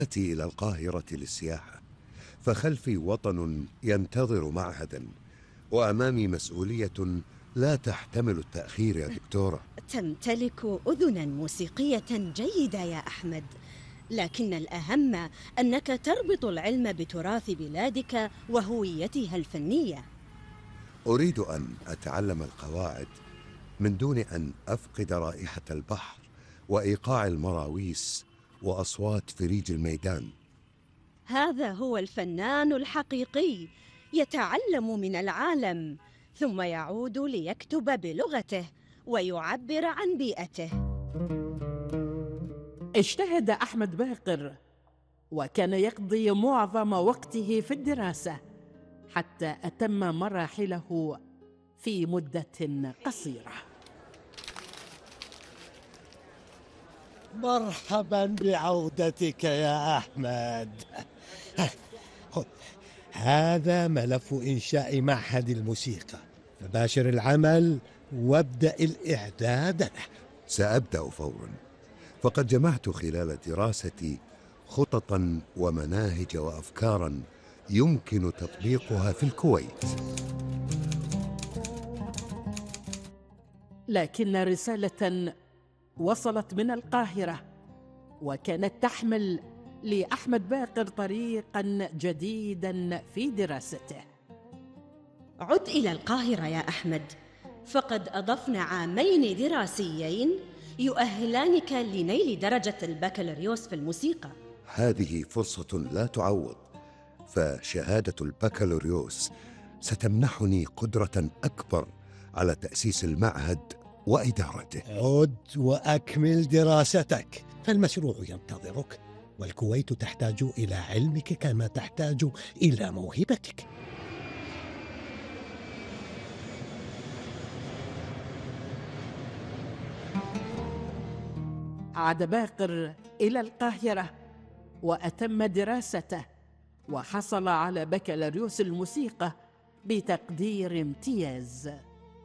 آتي إلى القاهرة للسياحة، فخلفي وطن ينتظر معهدا، وأمامي مسؤولية لا تحتمل التأخير يا دكتورة. تمتلك أذنا موسيقية جيدة يا أحمد، لكن الأهم أنك تربط العلم بتراث بلادك وهويتها الفنية. أريد أن أتعلم القواعد من دون أن أفقد رائحة البحر وإيقاع المراويس وأصوات فريج الميدان. هذا هو الفنان الحقيقي، يتعلم من العالم ثم يعود ليكتب بلغته ويعبر عن بيئته. اجتهد أحمد باقر، وكان يقضي معظم وقته في الدراسة حتى أتم مراحله في مدة قصيرة. مرحبا بعودتك يا أحمد. خذ، هذا ملف إنشاء معهد الموسيقى، فباشر العمل وابدأ الإعداد له. سأبدأ فورا، فقد جمعت خلال دراستي خططا ومناهج وأفكارا يمكن تطبيقها في الكويت. لكن رسالة وصلت من القاهرة وكانت تحمل لأحمد باقر طريقا جديدا في دراسته. عد إلى القاهرة يا أحمد، فقد أضفنا عامين دراسيين يؤهلانك لنيل درجة البكالوريوس في الموسيقى. هذه فرصة لا تعوض، فشهادة البكالوريوس ستمنحني قدرة أكبر على تأسيس المعهد وإدارته. عد وأكمل دراستك، فالمشروع ينتظرك، والكويت تحتاج إلى علمك كما تحتاج إلى موهبتك. عاد باقر إلى القاهرة وأتم دراسته، وحصل على بكالوريوس الموسيقى بتقدير امتياز.